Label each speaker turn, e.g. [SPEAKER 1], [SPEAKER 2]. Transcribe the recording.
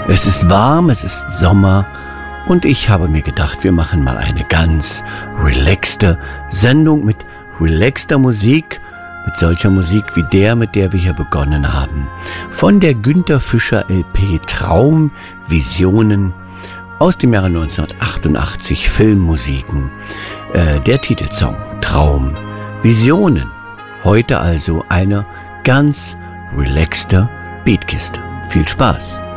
[SPEAKER 1] Es ist warm, es ist Sommer und ich habe mir gedacht, wir machen mal eine ganz relaxte Sendung mit relaxter Musik, mit solcher Musik wie mit der wir hier begonnen haben. Von der Günter Fischer LP Traumvisionen aus dem Jahre 1988, Filmmusiken. Der Titelsong Traumvisionen. Heute also eine ganz relaxte Beatkiste. Viel Spaß!